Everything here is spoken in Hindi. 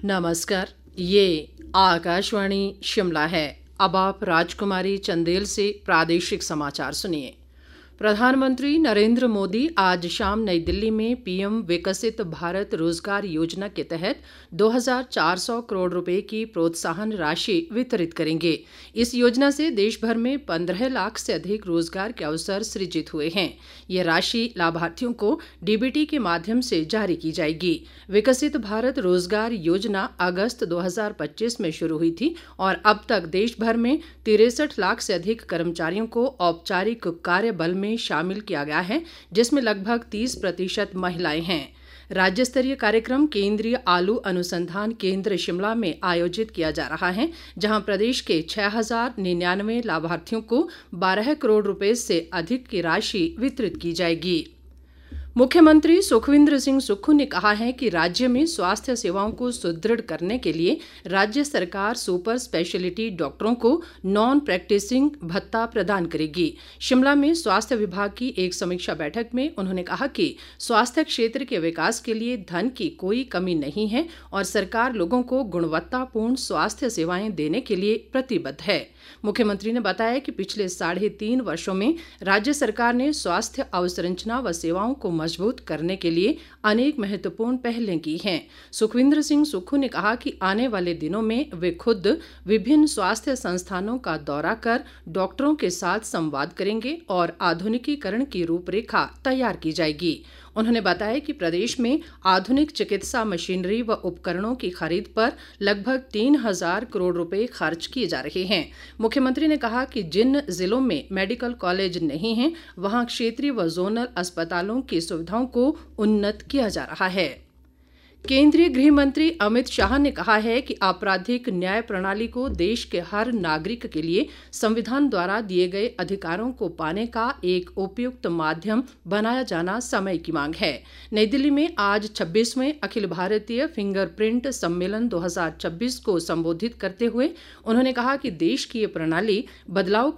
नमस्कार, ये आकाशवाणी शिमला है। अब आप राजकुमारी चंदेल से प्रादेशिक समाचार सुनिए। प्रधानमंत्री नरेंद्र मोदी आज शाम नई दिल्ली में पीएम विकसित भारत रोजगार योजना के तहत 2,400 करोड़ रुपए की प्रोत्साहन राशि वितरित करेंगे। इस योजना से देश भर में 15 लाख से अधिक रोजगार के अवसर सृजित हुए हैं। ये राशि लाभार्थियों को डीबीटी के माध्यम से जारी की जाएगी। विकसित भारत रोजगार योजना अगस्त 2025 में शुरू हुई थी और अब तक देश भर में 63 लाख से अधिक कर्मचारियों को औपचारिक कार्य बल में शामिल किया गया है, जिसमें लगभग 30% महिलाएं हैं। राज्य स्तरीय कार्यक्रम केंद्रीय आलू अनुसंधान केंद्र शिमला में आयोजित किया जा रहा है, जहां प्रदेश के 6,099 लाभार्थियों को 12 करोड़ रुपए से अधिक की राशि वितरित की जाएगी। मुख्यमंत्री सुखविंदर सिंह सुक्खू ने कहा है कि राज्य में स्वास्थ्य सेवाओं को सुदृढ़ करने के लिए राज्य सरकार सुपर स्पेशलिटी डॉक्टरों को नॉन प्रैक्टिसिंग भत्ता प्रदान करेगी। शिमला में स्वास्थ्य विभाग की एक समीक्षा बैठक में उन्होंने कहा कि स्वास्थ्य क्षेत्र के विकास के लिए धन की कोई कमी नहीं है और सरकार लोगों को गुणवत्तापूर्ण स्वास्थ्य सेवाएं देने के लिए प्रतिबद्ध है। मुख्यमंत्री ने बताया कि पिछले 3.5 वर्षों में राज्य सरकार ने स्वास्थ्य अवसंरचना व सेवाओं को मजबूत करने के लिए अनेक महत्वपूर्ण पहलें की हैं। सुखविंदर सिंह सुक्खू ने कहा कि आने वाले दिनों में वे खुद विभिन्न स्वास्थ्य संस्थानों का दौरा कर डॉक्टरों के साथ संवाद करेंगे और आधुनिकीकरण की रूपरेखा तैयार की जाएगी। उन्होंने बताया कि प्रदेश में आधुनिक चिकित्सा मशीनरी व उपकरणों की खरीद पर लगभग 3,000 करोड़ रुपए खर्च किए जा रहे हैं। मुख्यमंत्री ने कहा कि जिन जिलों में मेडिकल कॉलेज नहीं हैं, वहां क्षेत्रीय व जोनल अस्पतालों की सुविधाओं को उन्नत किया जा रहा है। केंद्रीय गृह मंत्री अमित शाह ने कहा है कि आपराधिक न्याय प्रणाली को देश के हर नागरिक के लिए संविधान द्वारा दिए गए अधिकारों को पाने का एक उपयुक्त माध्यम बनाया जाना समय की मांग है। नई दिल्ली में आज 26वें अखिल भारतीय फिंगरप्रिंट सम्मेलन 2026 को संबोधित करते हुए उन्होंने कहा कि देश की ये प्रणाली बदलाव